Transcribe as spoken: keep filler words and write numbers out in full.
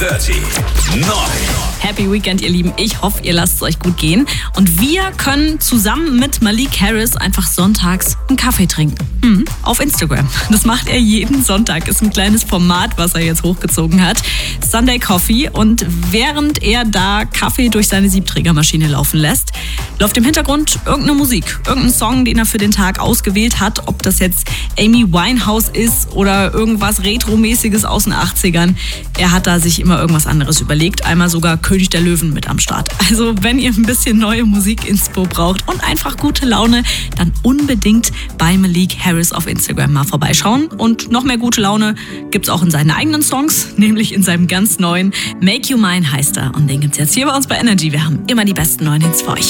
Dirty neun. Happy Weekend, ihr Lieben. Ich hoffe, ihr lasst es euch gut gehen. Und wir können zusammen mit Malik Harris einfach sonntags einen Kaffee trinken. Hm, auf Instagram. Das macht er jeden Sonntag. Ist ein kleines Format, was er jetzt hochgezogen hat. Sunday Coffee. Und während er da Kaffee durch seine Siebträgermaschine laufen lässt, läuft im Hintergrund irgendeine Musik. Irgendein Song, den er für den Tag ausgewählt hat. Ob das jetzt Amy Winehouse ist oder irgendwas Retro-mäßiges aus den achtzigern. Er hat da sich immer irgendwas anderes überlegt. Einmal sogar König der Löwen mit am Start. Also wenn ihr ein bisschen neue Musik-Inspo braucht und einfach gute Laune, dann unbedingt bei Malik Harris auf Instagram mal vorbeischauen. Und noch mehr gute Laune gibt's auch in seinen eigenen Songs, nämlich in seinem ganz neuen Make You Mine heißt er. Und den gibt's jetzt hier bei uns bei Energy. Wir haben immer die besten neuen Hits für euch.